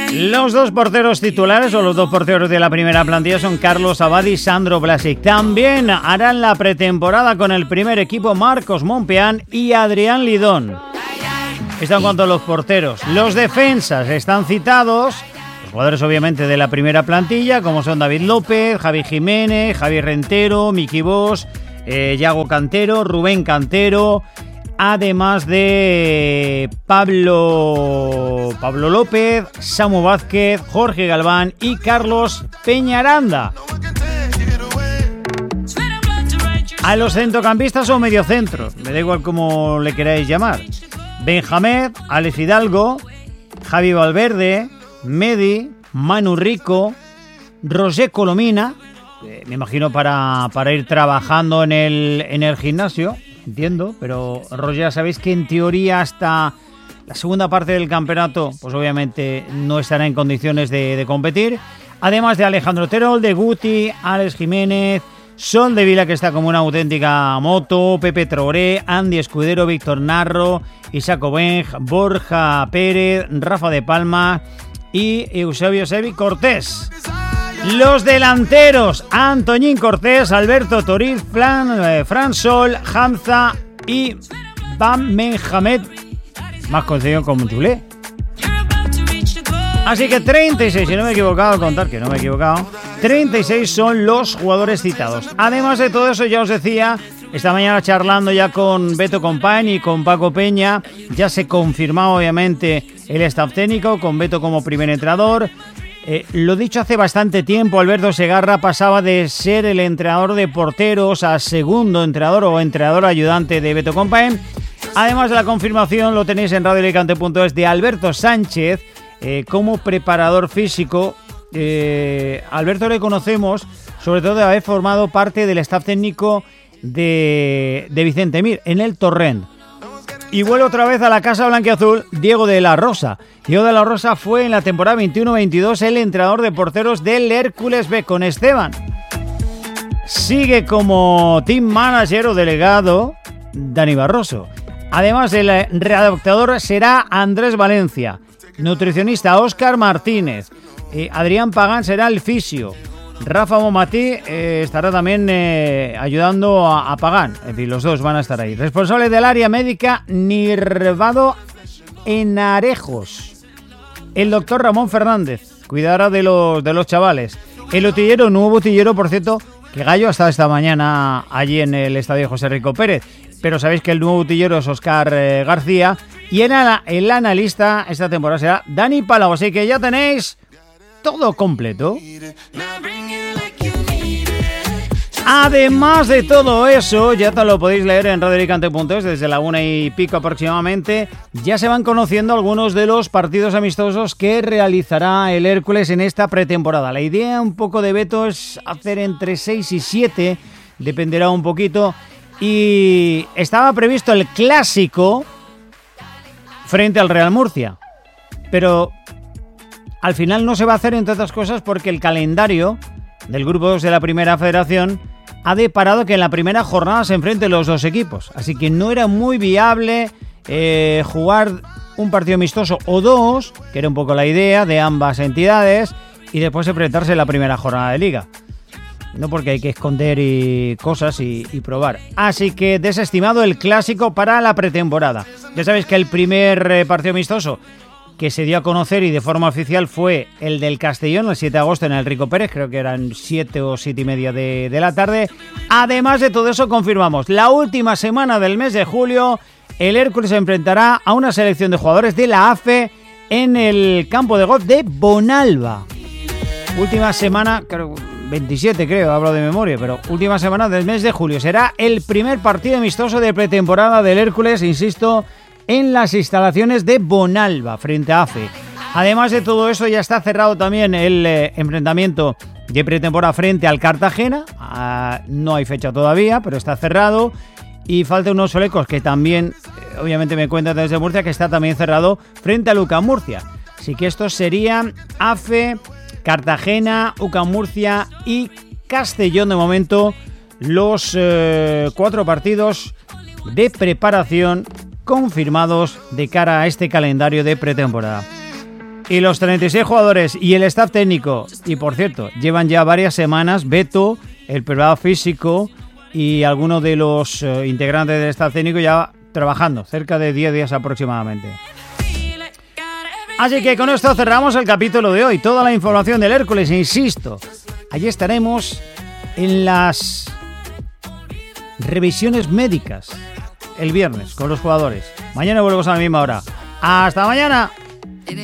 Los dos porteros titulares o los dos porteros de la primera plantilla son Carlos Abad y Sandro Blasic. También harán la pretemporada con el primer equipo Marcos Monpeán y Adrián Lidón. Esto en cuanto a los porteros. Los defensas están citados, los jugadores obviamente de la primera plantilla, como son David López, Javi Jiménez, Javi Rentero, Miki Bosch, Yago Cantero, Rubén Cantero, además de Pablo López, Samu Vázquez, Jorge Galván y Carlos Peñaranda. A los centrocampistas o mediocentros, me da igual cómo le queráis llamar: Benjamín, Alex Hidalgo, Javi Valverde, Medi, Manu Rico, Roger Colomina, me imagino para ir trabajando en el gimnasio, entiendo, pero Roger, sabéis que en teoría hasta la segunda parte del campeonato, pues obviamente no estará en condiciones de competir. Además de Alejandro Terol, de Guti, Alex Jiménez, Sol de Vila, que está como una auténtica moto, Pepe Traoré, Andy Escudero, Víctor Narro, Isaac Obenj, Borja Pérez, Rafa de Palma y Eusebio Sevi Cortés. Los delanteros: Antoñín Cortés, Alberto Toriz, Fran Sol, Hamza y Bam Benjamed, más conocido como Tulé. Así que 36, si no me he equivocado, al contar que no me he equivocado, 36 son los jugadores citados. Además de todo eso, ya os decía, esta mañana charlando ya con Beto Compañ y con Paco Peña, ya se confirmaba obviamente el staff técnico, con Beto como primer entrenador. Lo dicho hace bastante tiempo, Alberto Segarra pasaba de ser el entrenador de porteros a segundo entrenador o entrenador ayudante de Beto Compañ. Además de la confirmación, lo tenéis en radioalicante.es, de Alberto Sánchez como preparador físico. Alberto le conocemos sobre todo de haber formado parte del staff técnico de Vicente Mir en el Torrent. Y vuelve otra vez a la Casa Blanquiazul Diego de la Rosa. Diego de la Rosa fue en la temporada 21-22 el entrenador de porteros del Hércules B con Esteban. Sigue como team manager o delegado Dani Barroso. Además, el redactador será Andrés Valencia. Nutricionista Óscar Martínez. Adrián Pagán será el fisio. Rafa Momatí estará también ayudando a Pagán. En fin, los dos van a estar ahí. Responsable del área médica, Nirvado Enarejos. El doctor Ramón Fernández cuidará de los chavales. El utillero, nuevo utillero, por cierto, que Gallo ha estado esta mañana allí en el estadio José Rico Pérez. Pero sabéis que el nuevo utillero es Óscar García. Y el analista esta temporada será Dani Palau. Así que ya tenéis todo completo. Además de todo eso, ya te lo podéis leer en radioalicante.es desde la 1:00 aproximadamente. Ya se van conociendo algunos de los partidos amistosos que realizará el Hércules en esta pretemporada. La idea un poco de Beto es hacer entre 6 y 7, dependerá un poquito. Y estaba previsto el clásico frente al Real Murcia, pero al final no se va a hacer, entre otras cosas, porque el calendario del Grupo 2 de la Primera Federación ha deparado que en la primera jornada se enfrenten los dos equipos. Así que no era muy viable jugar un partido amistoso o dos, que era un poco la idea de ambas entidades, y después enfrentarse en la primera jornada de Liga. No, porque hay que esconder cosas y probar. Así que desestimado el clásico para la pretemporada. Ya sabéis que el primer partido amistoso que se dio a conocer y de forma oficial fue el del Castellón el 7 de agosto en el Rico Pérez, creo que eran 7 o 7:30 de la tarde. Además de todo eso, confirmamos, la última semana del mes de julio, el Hércules se enfrentará a una selección de jugadores de la AFE en el campo de golf de Bonalba. Última semana, creo, 27 creo, hablo de memoria, pero última semana del mes de julio. Será el primer partido amistoso de pretemporada del Hércules, insisto, en las instalaciones de Bonalba, frente a AFE. Además de todo eso, ya está cerrado también el enfrentamiento de pretemporada frente al Cartagena. No hay fecha todavía, pero está cerrado. Y falta unos solecos que también, obviamente me cuentan desde Murcia, que está también cerrado frente a UCAM Murcia. Así que estos serían AFE, Cartagena, UCAM Murcia y Castellón de momento, los 4 partidos de preparación confirmados de cara a este calendario de pretemporada. Y los 36 jugadores y el staff técnico, y por cierto, llevan ya varias semanas, Beto, el preparador físico y algunos de los integrantes del staff técnico ya trabajando, cerca de 10 días aproximadamente. Así que con esto cerramos el capítulo de hoy. Toda la información del Hércules, insisto, allí estaremos en las revisiones médicas el viernes con los jugadores. Mañana volvemos a la misma hora. ¡Hasta mañana!